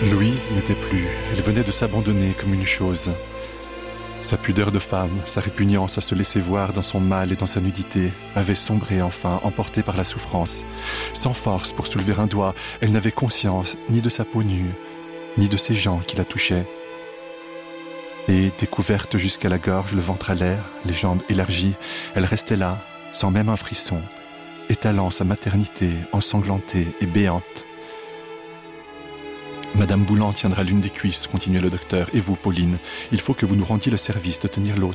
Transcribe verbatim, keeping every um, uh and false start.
Louise n'était plus, elle venait de s'abandonner comme une chose. Sa pudeur de femme, sa répugnance à se laisser voir dans son mal et dans sa nudité, avait sombré enfin, emportée par la souffrance. Sans force pour soulever un doigt, elle n'avait conscience ni de sa peau nue, ni de ces gens qui la touchaient. Et, découverte jusqu'à la gorge, le ventre à l'air, les jambes élargies, elle restait là, sans même un frisson, étalant sa maternité ensanglantée et béante. Madame Boulan tiendra l'une des cuisses, continuait le docteur, et vous, Pauline, il faut que vous nous rendiez le service de tenir l'autre.